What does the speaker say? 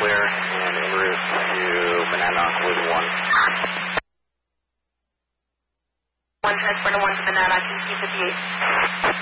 clear and en route to Monadnock with 1. 1 transport to 1 to Monadnock, can you keep 58?